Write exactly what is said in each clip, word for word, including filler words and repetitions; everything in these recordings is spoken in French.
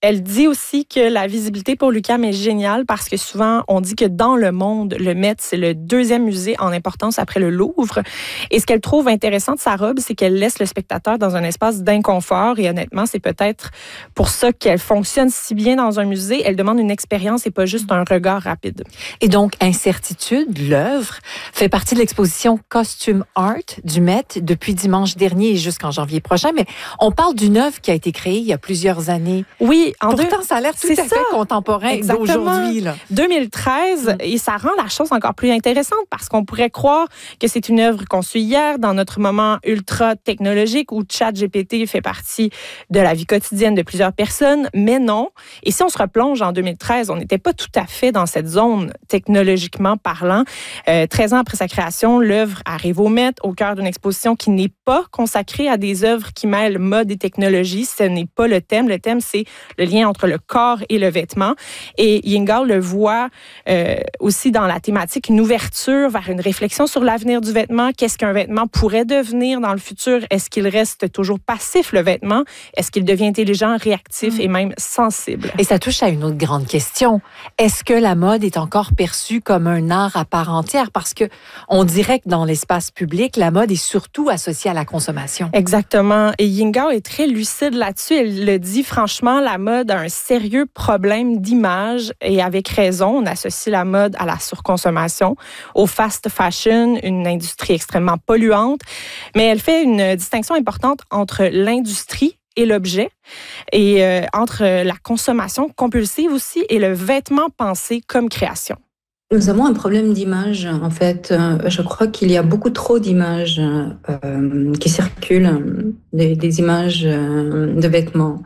Elle dit aussi que la visibilité pour l'U Q A M est géniale parce que souvent, on dit que dans le monde, le Met, c'est le deuxième musée en importance après le Louvre. Et ce qu'elle trouve intéressant de sa robe, c'est qu'elle laisse le spectateur dans un espace d'inconfort. Et honnêtement, c'est peut-être pour ça qu'elle fonctionne si bien dans un musée. Elle demande une expérience et pas juste un regard rapide. Et donc, Incertitude, l'œuvre, fait partie de l'exposition Costume Art du Met depuis dimanche dernier et jusqu'en janvier prochain. Mais on parle d'une œuvre qui a été créée il y a plusieurs années. Oui. En Pourtant, deux... ça a l'air tout c'est à fait ça. contemporain Exactement. d'aujourd'hui. Là. deux mille treize, mm. et ça rend la chose encore plus intéressante parce qu'on pourrait croire que c'est une œuvre conçue hier dans notre moment ultra technologique où ChatGPT fait partie de la vie quotidienne de plusieurs personnes, mais non. Et si on se replonge en deux mille treize, on n'était pas tout à fait dans cette zone technologiquement parlant. Euh, treize ans après sa création, l'œuvre arrive au Met, au cœur d'une exposition qui n'est pas consacrée à des œuvres qui mêlent mode et technologie. Ce n'est pas le thème. Le thème, c'est le lien entre le corps et le vêtement. Et Yinghao le voit euh, aussi dans la thématique, une ouverture vers une réflexion sur l'avenir du vêtement. Qu'est-ce qu'un vêtement pourrait devenir dans le futur? Est-ce qu'il reste toujours passif, le vêtement? Est-ce qu'il devient intelligent, réactif mmh. et même sensible? Et ça touche à une autre grande question. Est-ce que la mode est encore perçue comme un art à part entière? Parce que on dirait que dans l'espace public, la mode est surtout associée à la consommation. Exactement. Et Yinghao est très lucide là-dessus. Elle le dit franchement, la mode a un sérieux problème d'image et avec raison, on associe la mode à la surconsommation, au fast fashion, une industrie extrêmement polluante. Mais elle fait une distinction importante entre l'industrie et l'objet, et euh, entre la consommation compulsive aussi et le vêtement pensé comme création. Nous avons un problème d'image, en fait. Je crois qu'il y a beaucoup trop d'images euh, qui circulent, des, des images de vêtements.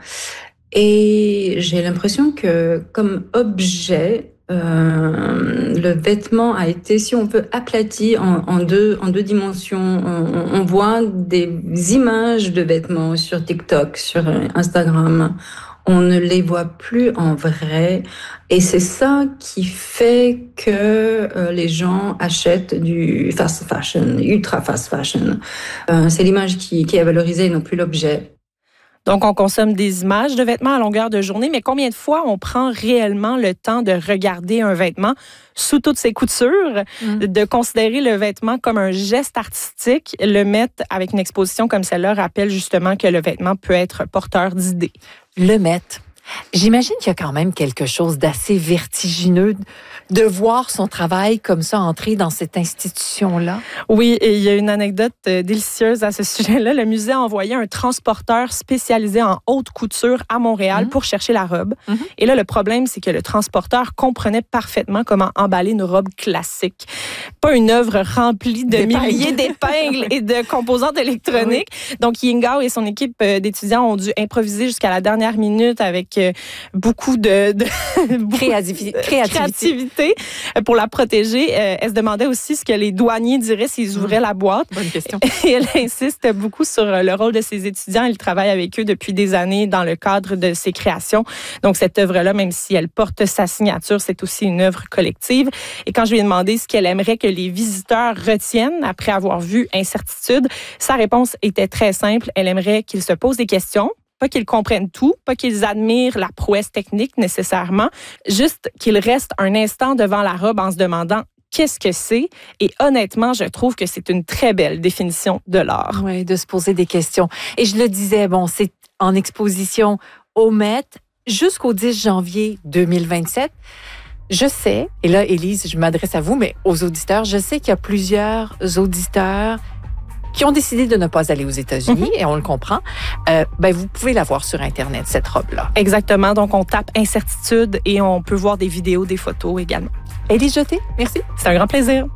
Et j'ai l'impression que comme objet, euh, le vêtement a été, si on peut, aplati en, en, deux, en deux dimensions. On, on voit des images de vêtements sur TikTok, sur Instagram. On ne les voit plus en vrai. Et c'est ça qui fait que euh, les gens achètent du fast fashion, ultra fast fashion. Euh, c'est l'image qui, qui est valorisée, non plus l'objet. Donc, on consomme des images de vêtements à longueur de journée, mais combien de fois on prend réellement le temps de regarder un vêtement sous toutes ses coutures, mmh. de considérer le vêtement comme un geste artistique? Le Met, avec une exposition comme celle-là, rappelle justement que le vêtement peut être porteur d'idées. Le Met. J'imagine qu'il y a quand même quelque chose d'assez vertigineux de voir son travail comme ça entrer dans cette institution-là. Oui, et il y a une anecdote délicieuse à ce sujet-là. Le musée a envoyé un transporteur spécialisé en haute couture à Montréal mmh. pour chercher la robe. Mmh. Et là, le problème, c'est que le transporteur comprenait parfaitement comment emballer une robe classique. Pas une œuvre remplie de d'épingles. milliers d'épingles et de composantes électroniques. Oui. Donc, Yinghao et son équipe d'étudiants ont dû improviser jusqu'à la dernière minute avec beaucoup de, de Créativité. créativité pour la protéger. Elle se demandait aussi ce que les douaniers diraient s'ils ouvraient mmh. la boîte. Bonne question. Et elle insiste beaucoup sur le rôle de ses étudiants. Elle travaille avec eux depuis des années dans le cadre de ses créations. Donc, cette œuvre-là, même si elle porte sa signature, c'est aussi une œuvre collective. Et quand je lui ai demandé ce qu'elle aimerait que les visiteurs retiennent après avoir vu Incertitude, sa réponse était très simple. Elle aimerait qu'ils se posent des questions. Pas qu'ils comprennent tout, pas qu'ils admirent la prouesse technique nécessairement, juste qu'ils restent un instant devant la robe en se demandant qu'est-ce que c'est. Et honnêtement, je trouve que c'est une très belle définition de l'art. Oui, de se poser des questions. Et je le disais, bon, c'est en exposition au Met jusqu'au dix janvier deux mille vingt-sept. Je sais, et là, Élise, je m'adresse à vous, mais aux auditeurs, je sais qu'il y a plusieurs auditeurs qui ont décidé de ne pas aller aux États-Unis, mm-hmm. et on le comprend, euh, ben vous pouvez la voir sur Internet, cette robe-là. Exactement. Donc, on tape Incertitude et on peut voir des vidéos, des photos également. Élise Jeté, merci. C'est un grand plaisir.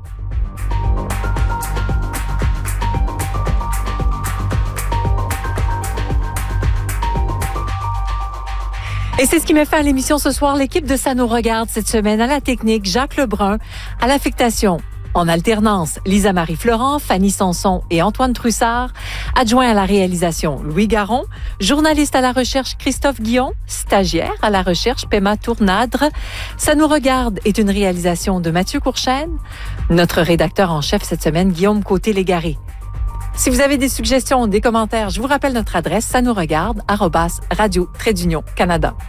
Et c'est ce qui met fin à l'émission ce soir. L'équipe de Ça nous regarde cette semaine à la technique, Jacques Lebrun, à l'affectation, en alternance, Lisa-Marie Florent, Fanny Sanson et Antoine Trussard, adjoint à la réalisation, Louis Garon, journaliste à la recherche, Christophe Guillon, stagiaire à la recherche, Pema Tournadre. Ça nous regarde est une réalisation de Mathieu Courchaine, notre rédacteur en chef cette semaine, Guillaume Côté-Légaré. Si vous avez des suggestions, des commentaires, je vous rappelle notre adresse, ça nous regarde, arobase radio trait d'union Canada.